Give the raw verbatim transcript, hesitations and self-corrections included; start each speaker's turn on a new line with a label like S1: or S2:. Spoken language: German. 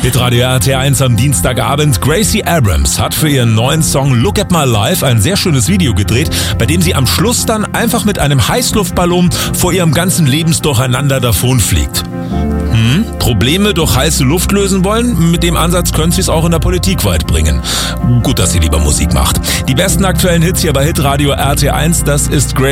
S1: Hitradio R T eins am Dienstagabend. Gracie Abrams hat für ihren neuen Song Look at My Life ein sehr schönes Video gedreht, bei dem sie am Schluss dann einfach mit einem Heißluftballon vor ihrem ganzen Lebensdurcheinander davonfliegt. Hm? Probleme durch heiße Luft lösen wollen? Mit dem Ansatz können sie es auch in der Politik weit bringen. Gut, dass sie lieber Musik macht. Die besten aktuellen Hits hier bei Hitradio R T eins, das ist Gracie